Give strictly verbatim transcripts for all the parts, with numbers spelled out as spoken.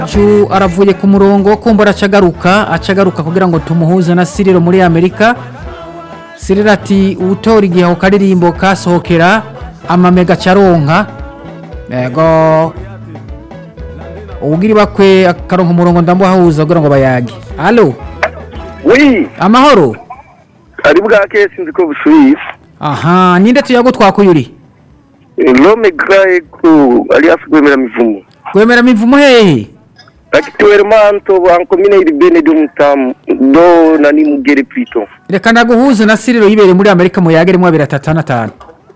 Ju aravuye ku murongo kumbura acagaruka acagaruka kugira ngo tumuhuze na Siriro muri Amerika. Siriro ati utora igihe ho karirimbo kasohokera amamega caronka. Yego. Ubwiri bakwe akaronka umurongo ndambuhahuza kugira ngo bayage. Allo. Oui. Amahoro. Ari bwake sinzi ko bushuye. Aha, ninde tuyago twakuyuri? Lome grae ku ali afugwemera mivumo. Gwemera mivumo hehe? Actuellement en commune iri bene de mutam do nani mugere plutôt. Reka ndaguhuze na Siriro yibere muri Amerika mu yagere mu abiri atatu na tanu.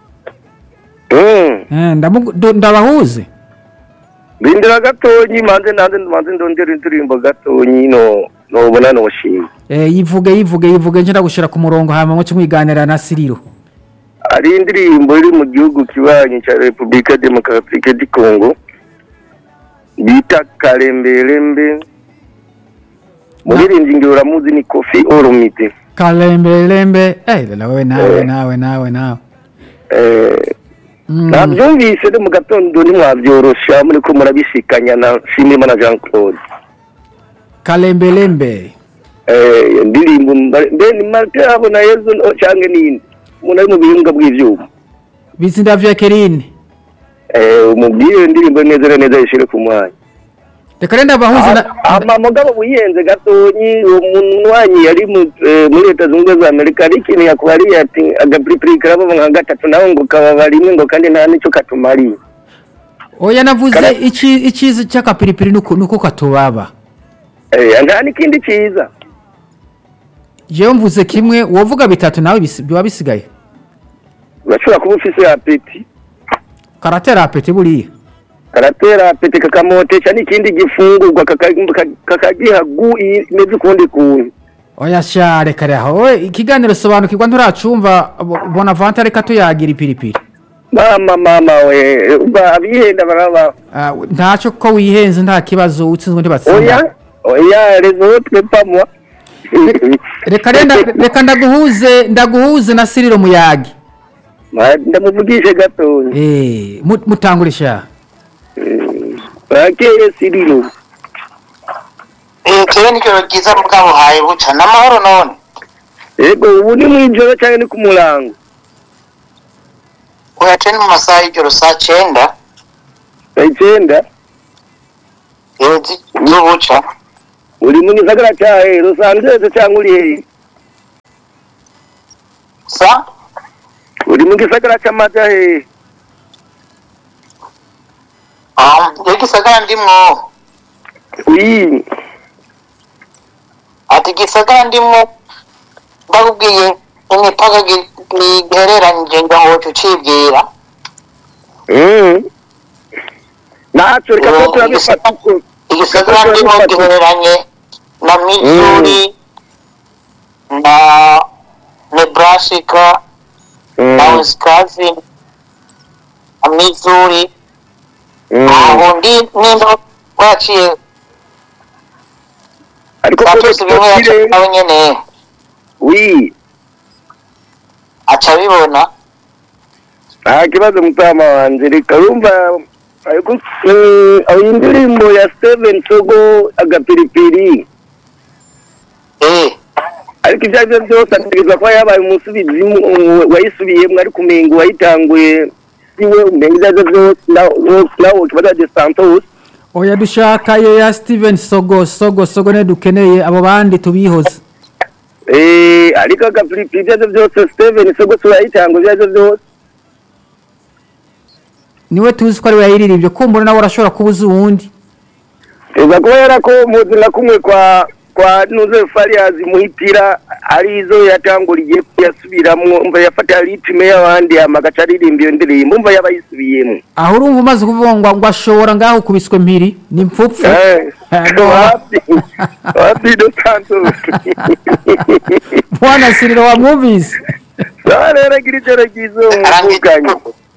Mm. Eh ndamu ndabahuze. Bindira gatonyi manze nanze manze ndondera indirimbo gatonyi no no bona no shima. Eh yivuge yivuge yivuge nje ndagushira ku murongo hama ngo cimwiganira na Siriro. Ari indirimbo iri mu gihugu kibanye cya Republika Demokratike di Congo. Bita Kalembelembe. Muririnzi ngi uramuzi ni Kofi Olomide. Kalembelembe eh nawe nawe nawe nawe nawe. Eh nabyumvise de mu gatondo ni mwabyorosha muri ko murabisikanya na Shimima na Jean Claude. Kalembelembe Eh ndirimbo mbe ni Martin abona Yezu cange nini. Muna mu bihinga bw'ivyuma. Bizinda vya Kerine. Eh umubwiye ndirimbo neza neza yishire ku mwanya. Reka renda bahuze na ama mugabo buyenze gatonyi umuntu wanyi yari muri Leta Zunze za Amerika ariko yakwari ati agapripri karabo nka gatatu naho ngo kababari ngo kandi nta nico katumari. Oya navuze iki ikizi cy'akapiripiri nuko nuko katubaba. Eh nta nikindi ciza. Je mvuze kimwe wovuga bitatu nawe biba bisigaye. Bashobora kuba ufise apeti. Karatera apeti buriya. Karatera apeti kakamote cyane ikindi gifungurwa kakagihagu imeze kundi kuntu. Oya sha reka reho ikiganiro sobanukirwa nturacumva bona vanta reka tuyagira ipiripiri. Mama mama we babihenda baraba. Ah ntaco ko wihenze nta kibazo utsinzwe ndibatsinda. Oya oya rezo twepamwa. Reka renda reka ndaguhuze ndaguhuze na Siriro muyagi. Ndamuvugishe gato. Eh mutangurisha. Bakeye Siriro. Eh kene cyo giza mugabo haye buca namahoro none. Ego ubu ni mwijoro cyane ni kumurango. Oya tene mu masaha y'ijoro saa cyenda. Cyenda? Yezi n'ubuca. Uri mu gisagara cyahe Rusanzeze cyangwa uri hehe? Sa? Uri mu gisagara cy'amata hehe? Ah, igisagara ndimwo. Oui. Ati gisagara ndimwo bakubwiye imipaka gihereranye ngaho cyucibwira. Mm. Nacho reka ko turabifata uko. Igisagara ndimwo gihereranye na Missouri na Nebraska na Wisconsin na Missouri aho ndi nindo waciye ariko byose bimwe yacaye nyene oui aca bibona nta kibazo mutama wanje reka urumva ariko aho indirimbo ya Steven Sogo agapiripiri eh ariko ibyo byose ategezwa ko yabaye umusubizi wayisubiyemo ari kumengo wayitanguye siwe umenga byose nawo kibaza de Santos. Oya dushaka ye ya Steven Sogo Sogo Sogo ne dukeneye abo bandi tubihoze. Eh ariko agapiripiri byo byose Steven Sogo yayitanguye byo byose niwe tuzi ko ari yayiririmbye kumbura nawe arashobora kubuza uwundi. Eza ko yarako muzi na kumwe kwa kwa nuze Farias muhitira arizo yatanguriye yasubiramwo umva yafata ritme y'abandi amagaca aririmba iyo ndirimbo umva yabayisubiyemo. Aho urumva umaze kuvuga ngo ngo ashobora ngaho kubiswe mpiri ni mpfupfu. Eh. Wapi? Wapi do tanto. Bwana Siriro wamwumvise. Sare girigero gizo mukanye.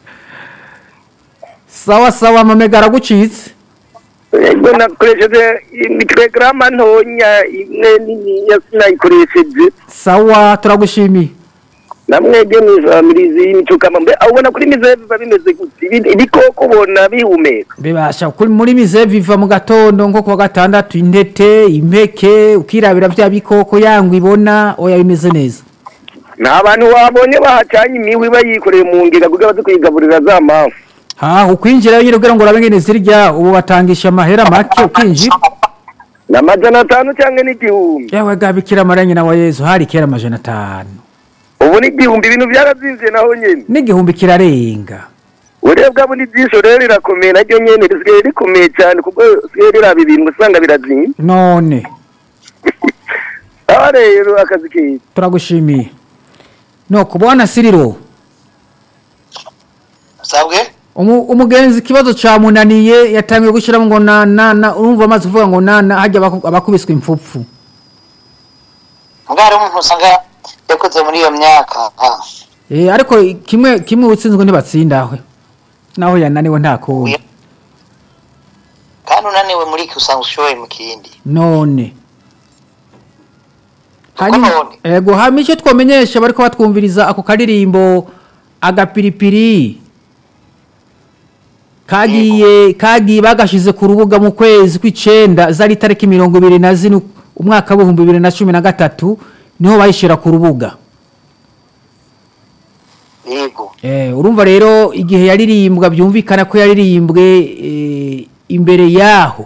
Sawa sawa mamega aragucitse. Ego nakoresheje Instagram ntonya imwe nini yasinayikoresheje. Sawa turagushimiye. namwege mw'ifamilizi y'imicukama mbe ubona kuri mize biva bimeze gute ibikoko ubona bihumeka bibasha kuri muri mize biva mu gatondo nko kuwa gatandatu intete impeke ukirabira vya bikoko yangwa ibona oya bimeze neza nta bantu wabonye bahacanye imiwi bayikoreye mu ngega kugira baze kuyigaburira za mafu ha ukwinjira nyine kugira ngo urabe ngene zirya ubu batangisha amahera make ukinjira na majana atanu cyangwa n'igihumbi yewe gabikira maranye na wa Yezu hari kera amajana atanu ubu ni igihumbi ibintu byarazimvye naho nyene n'igihumbi kirarenga urebwa bundi jisho rero rirakomeye naryo nyene risigaye rikomeye cyane kuko risigaye riraba ibintu usanga birazimvye none aho rero akazi keza turagushimiye no kubona Siriro sabwe umugenzi ikibazo cyamunaniye yatangiye gushyiramo ngo na na urumva amaze kuvuga ngo na hajya abakubiswe impfupfu ngari umuntu usanga yakoze muri iyo myaka eh ariko kimwe kimwe utsinzwe ntibatsindahwe naho yananiwe nta ko kandi unaniwe muri iki usanga ushoye mu kindi none hanyuma ego hamishe twomenyesha bariko batwumviriza ako karirimbo agapiripiri kagiye kagiye bagashize ku rubuga mu kwezi kw'icenda zari tariki mirongo ibiri na zine umwaka wa bibiri na cumi na gatatu niho bayishira ku rubuga yego eh urumva rero igihe yaririmbwa byumvikana ko yaririmbwe e, imbere yaho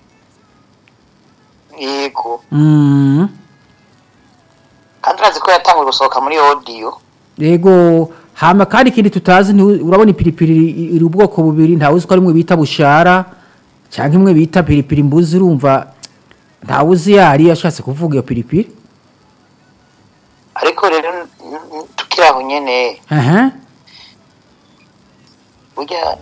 yego mm kandi urazi ko yatanguye gusohoka muri audio yego hama kandi kindi tutazi urabona ipiripiri iri ubwoko bubiri ntawe uzi ko arimwe bita bushara cyangwa imwe bita piripiri mbuzi urumva ntawe uzi yari yashatse kuvuga iyo piripiri ariko rero tukiraho nyene aha burya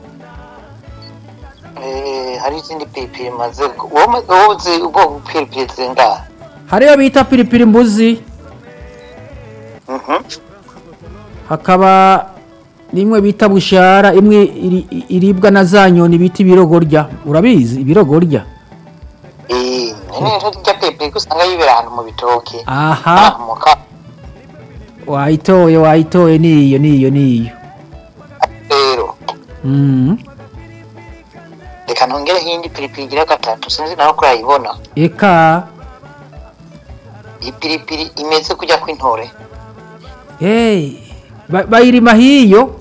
eh hari izindi piripiri maze wowe uzi ubwoko piripiri zinga hariyo bita piripiri mbuzi mhm hakaba nimwe bita bushara imwe iribwa na zanyoni bita ibirogorya urabizi ibirogorya eh nene rya pepe kusanga yibera ahantu mu bitoke aha wayitoye wayitoye niyo niyo niyo rero mhm reka nongere hindi piripiri gira gatatu sinzi naho kurayibona eka ipiripiri imeze kujya kw'intore hey bayirima hiyo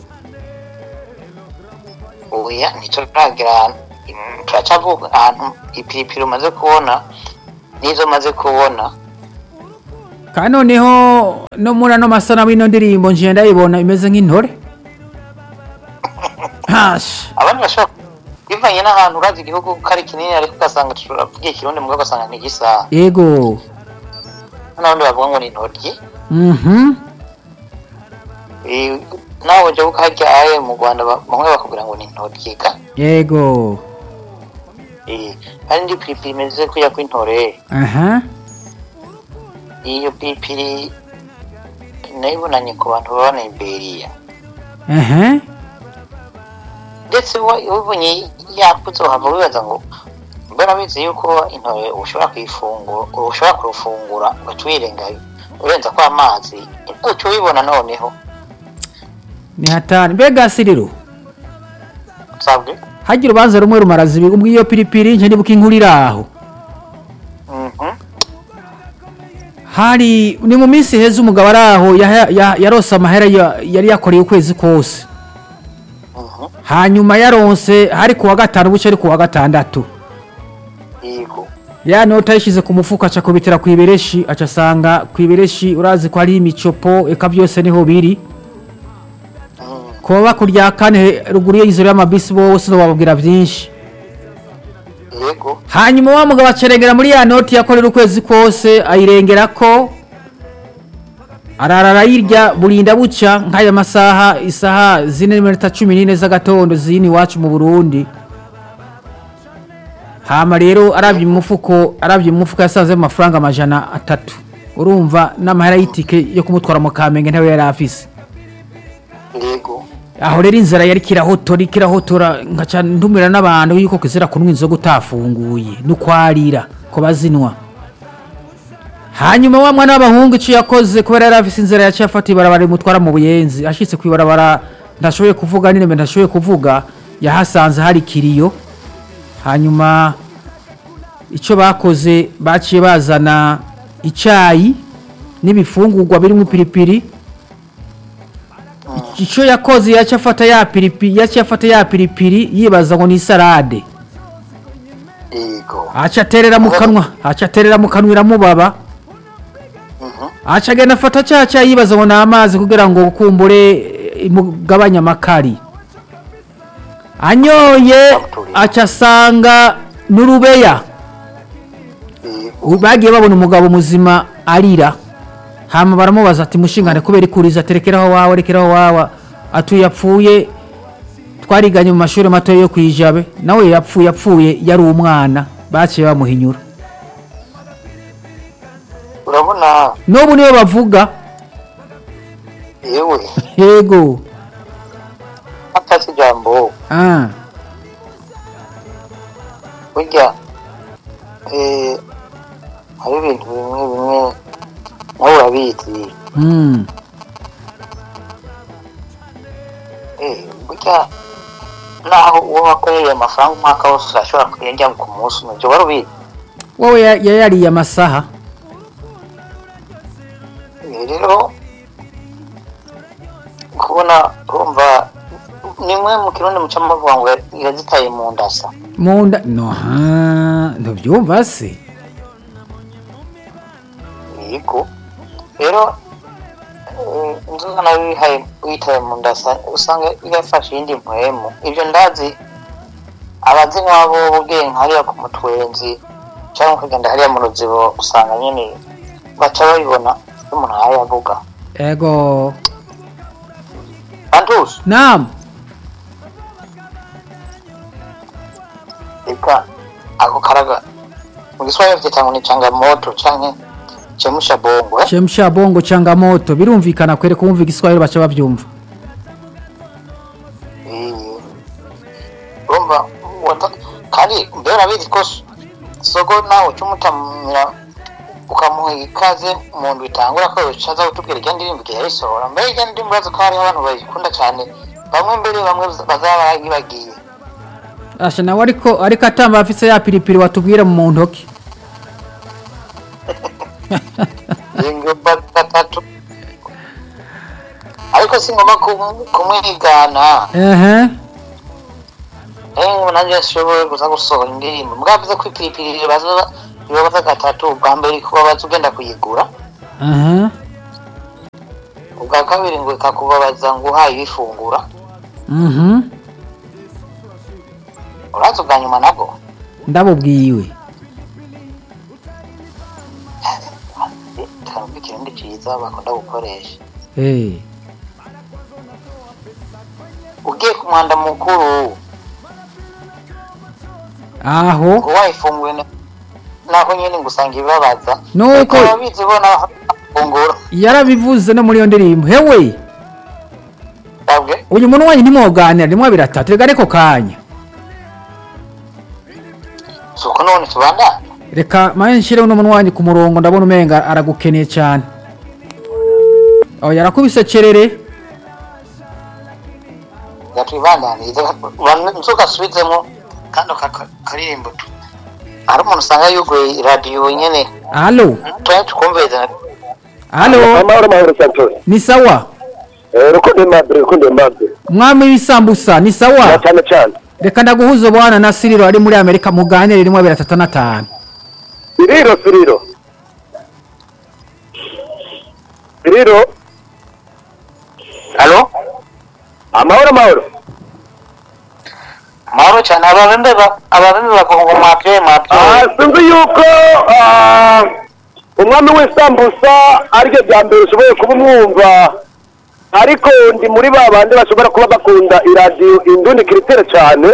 oya ntituragira turacavuga ahantu ipiripiri umaze kubona nizo maze kubona kandi noneho no muri ano masana w'ino ndirimbo nje ndayibona imeze nk'intore hash abantu bashobora bivanye n'ahantu urazi igihugu kari kinini ariko ugasanga turavuga ikirundi mugabo ugasanga ni gisa yego n'abandi bavuga ngo ni intoryi mhm eh nawe je ukajyaye mu Rwanda bamwe bakubwira ngo ni intoryi ka yego eh kandi piripiri imeze kuya kw'intore aha iyo piripiri nayibonanye ku bantu babana Iberia aha ndetse ubonye yakuze uhava wibaza ngo mbona bize yuko intore ushobora kwifungura ushobora kurufungura ugacuyirenga urenza kwa amazi uco ubibona noneho ni hatari mbega Siriro sabwe hagira ubanza rumwe rumarazi ubwo iyo piripiri nje ndibuka inkuriraho mhm hari ni mu minsi heza umugabo araho yarose amahera yari yakoreye ukwezi kose hanyuma yaronse hari kuwa gatanu buce ari kuwa gatandatu yego ya nota yishize ku mufuka aca kubitira ku ibereshi aca sanga ku ibereshi urazi ko ari imicopo eka byose niho biri kuba kurya kane ruguru y'izero y'amabisi bose bababwira byinshi yego hanyuma wa mugabo acerengera muri ya noti yakorera ukwezi kose ayirengera ko ararara yirya burinda buca nk'aya masaha isaha zine n'iminota cumi n'ine z'agatondo zini iwacu mu Burundi hama rero arabye umufuko arabye umufuko yasanze amafaranga amajana atatu urumva n'amahera y'itike yo kumutwara mu Kamenge ntawe yari afise yego aho rero inzara yari kirahotora kirahotora ngaca ntumira n'abantu yuko kizira kunwa inzoga utafunguye n'ukwarira ko bazinwa hanyuma wa mwana w'abahungu icyo yakoze kubera yari afise inzira yaciye afata ibarabara rimutwara mu buyenzi ashitse ku ibarabara ndashoboye kuvuga n'ineme ndashoboye kuvuga yahasanze hari kiriyo hanyuma icyo bakoze baciye bazana icyayi n'ibifungurwa birimo ipiripiri icyo yakoze yaciye afata ya piripiri yaciye afata ya piripiri yibaza ngo ni salade yego aca aterera mu kanwa aca aterera mu kanwa iramubaba aca agenda afata cya cyayi yibaza ngo ni amazi kugira ngo kumbure imugabanye amakari anyoye aca asanga n'urubeya bagiye babona umugabo muzima arira hama baramubaza ati mushingane kubera ikuriza terekeraho wawe rekeraho wawe atuye yapfuye twariganye mu mashuri mato yo kwijabe nawe yapfuye yapfuye yari umwana baciye bamuhinyura urabona n'ubu niyo bavuga yewe yego atasi jambo ah burya eh hari ibintu bimwe bimwe nawe urabizi mm eh burya naho uwo wakoreye amafaranga umwaka wose urashobora kuyajya ku munsi umwe byo wari ubizi wowe yayariye amasaha rero kubona urumva nimwe mu kirundi muca muvuga ngo yazitaye mu ndasa mu nda no ha ntubyumva se yego rero inzoga nayo wihaye witaye mu ndasa usanga igafashe iyindi mpwemu ibyo ndazi abazinywa abo ubwenge hariya ku mutwenzi cyangwa ukagenda hariya mu ruzibo usanga nyine baca babibona umuntu yayavuga ego Antus naam ika ako karaga mu Kiswahili cyangwa ni changamoto canke chemusha bongo eh chemsha bongo changamoto birumvikana kwere kumva igiswahili bacha bavyumva eh bomba kandi mbera bizi ko sogo nawe cyumutamira ukamuha ikaze umuntu bitangura ko yacaza gutubwira igende ndirimbuke yayisohora mbere igende ndimuraza ko hari abantu bayikunda cyane bamwe mbere bamwe bazaba yibagiye asha nawe ariko ariko atamba afise ya piripiri watubwira mu ntoki ingo batatu ariko singoma kumwigana ehe eh nanje shoboye gusa gusohora indirimbo mwavuze ko ipiripiri bazo bibaza gatatu bwa mbere kuba bazugenda kuyigura aha ubwa kabiri ngo ikakubabaza ngo uhaye ibifungura mhm urazo bwa nyuma nabwo ndabubwiwe tambikira ndi cyiza bakunda gukoresha eh ugiye ku mwanda mukuru aho wayifunguye naho nyene ngusanga ibibabaza nuko babizi bona fungura yarabivuze no muri yo ndirimbo hewe tabwe uyu muntu wanyu ndimoganira ndimwa biratatu rega ariko kanya suko none tubanda reka maye nshire uno muntu wanyu ku murongo ndabona umenga aragukeneye cyane aho yarakubise cerere yatubandaniza nzoka subizemo kandi karirimbo hari umuntu usanga yuguye radio nyene allo twaye tukumveza allo amahoro mahoro Santos ni sawa eh rukundo mabre rukundo mabre mwami w'isambusa ni sawa cyane cyane reka ndaguhuza bwana na Siriro ari muri Amerika muganire rimwe biratatu na tanu Siriro Siriro Siriro allo amahoro mahoro mahoro cyane ababembe ababembe bakongo mapye mapye ah sinzi yuko ah umwami w'isambusa ariko byambere ushoboye kuba umwumva ariko ndi muri babandi bashobora kuba bakunda iradio indundi kritere cyane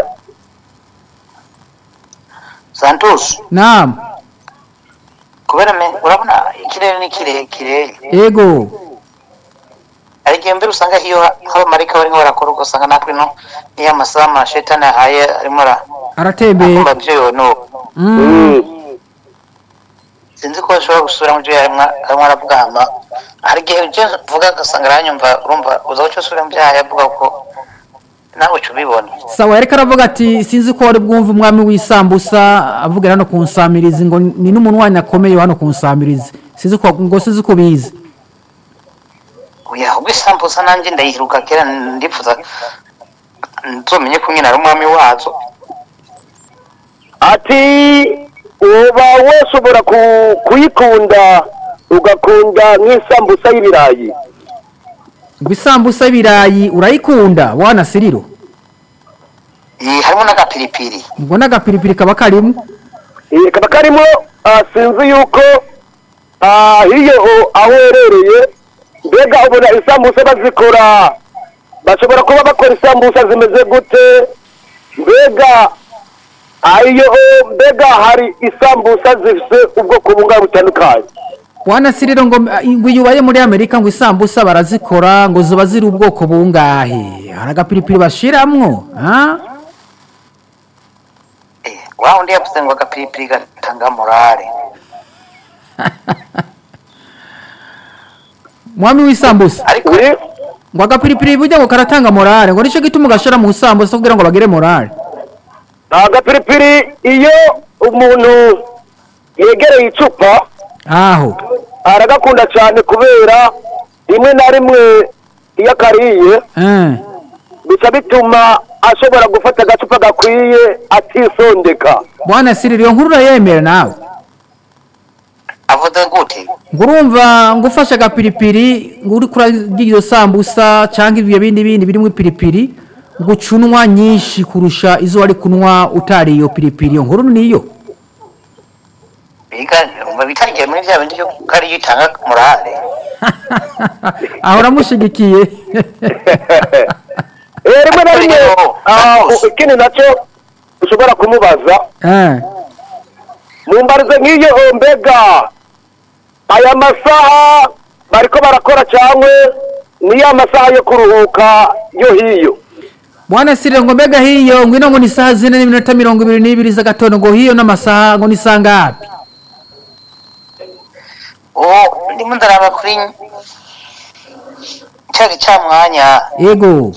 Santos naam kubera me urabona ikirere ni kirekire ego ariko mbere usanga iyo haba marika barimo barakora ugasanga natwe no niya masama shetani haye arimo ara aratembeye mbabyo no mm sinzi ko ashobora gusubira mu byo yarimo aravuga hama hari igihe uje uvuga agasanga aranyumva urumva uza guca usubira mu byaha yavuga ko nawe uca ubibona sawa yariko aravuga ati sinzi ko wari bwumva umwami w'isambusa avugira hano ku nsamirizi ngo ni n'umunwanyi akomeye hano ku nsamirizi sinzi ko ngo sinzi ko bizi oya ubwo isambusa nanjye ndayiheruka kera ndipfuza nzomenye ko nyine ari umwami wazo ati uba washobora kuyikunda ugakunda nk'isambusa y'ibirayi ngo isambusa y'ibirayi urayikunda wana Siriro eh harimo n'agapiripiri ngo n'agapiripiri kaba karimo eh kaba karimo sinzi yuko hiyo aho herereye mbega ubona isambusa bazikora bashobora kuba bakora isambusa zimeze gute mbega ayo mbega hari isambusa zifite ubwoko bunga butandukanye wana Siriro ngo ngo yubaye muri Amerika ngo isambusa barazikora ngo zuba ziri ubwoko bungahe hari agapiripiri bashiramwo ha eh waho ndi yavuze ngo agapiripiri gatanga morale mwami w'isambusa ariko ngo agapiripiri bujya ngo karatanga morale ngo nico gituma gashira mu isambusa kugira ngo bagire morale agapiripiri iyo umuntu yegereye icupa aho aragakunda cyane kubera rimwe na rimwe iyo akariye eh bica bituma ashobora gufata agacupa gakwiye atisondeka bwana Siriro iyo nkuru urayemera nawe avuze gute ngurumva ngufasha agapiripiri nguri kuragiyo sambusa cyangwa ibyo bindi bindi birimo ipiripiri gucunwa nyinshi kurusha izo wari kunwa utari iyo piripiri iyo nkuru niyo biga umva bitarigera muri bya bindi byo kari yitanga morale aho ramushigikiye eh rimwe na rimwe ikindi nacyo ushobora kumubaza eh mumbarize nk'iyo mbega aya masaha bariko barakora cyangwa niyo amasaha yo kuruhuka yo hiyo bwana Siriro ngo mbega hiyo ngwino ngo ni saha zine n'iminota mirongo ibiri n'ibiri z'agatondo ngo hiyo n'amasaha ngo ni sangapi oh ndimo ndaraba kuri cyari cya mwanya yego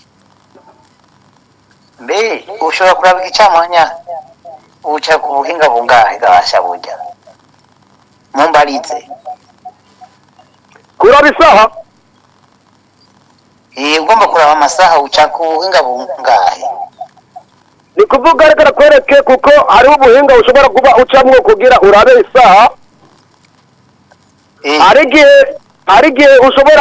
mbe ushobora kuraba iki cya mwanya uca ku buhinga bungahe gasha burya mumbarize kuraba isaha eh ugomba kuraba amasaha uca ku buhinga bungahe ni kuvuga reka kwereke kuko hari ubuhinga ushobora kuba ucamwo kugira urabe isaha eh hari gihe hari gihe ushobora